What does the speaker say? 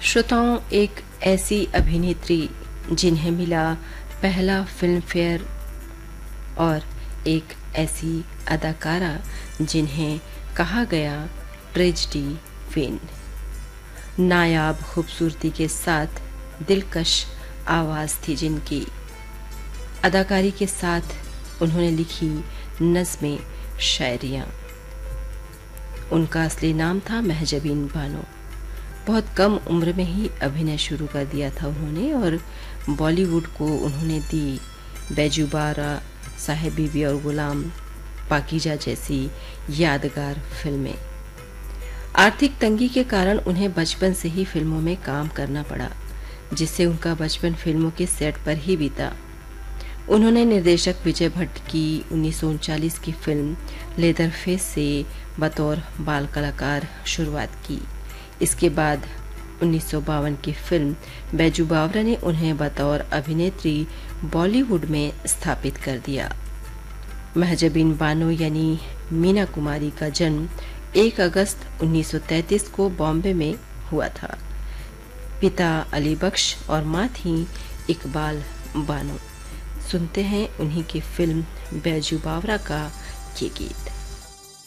श्रोताओं, एक ऐसी अभिनेत्री जिन्हें मिला पहला फिल्म फेयर और एक ऐसी अदाकारा जिन्हें कहा गया ट्रेजेडी क्वीन। नायाब खूबसूरती के साथ दिलकश आवाज़ थी जिनकी। अदाकारी के साथ उन्होंने लिखी नज़्में, शायरियाँ। उनका असली नाम था महजबीन बानो। बहुत कम उम्र में ही अभिनय शुरू कर दिया था उन्होंने और बॉलीवुड को उन्होंने दी बैजू बावरा, साहिब बीबी और गुलाम, पाकीजा जैसी यादगार फिल्में। आर्थिक तंगी के कारण उन्हें बचपन से ही फिल्मों में काम करना पड़ा, जिससे उनका बचपन फिल्मों के सेट पर ही बीता। उन्होंने निर्देशक विजय भट्ट की 1939 की फिल्म लेदरफेस से बतौर बाल कलाकार शुरुआत की। इसके बाद 1952 की फिल्म बैजू बावरा ने उन्हें बतौर अभिनेत्री बॉलीवुड में स्थापित कर दिया। महजबीन बानो यानी मीना कुमारी का जन्म 1 अगस्त 1933 को बॉम्बे में हुआ था। पिता अली बख्श और माँ थी इकबाल बानो। सुनते हैं उन्हीं की फिल्म बैजू बावरा का ये गीत।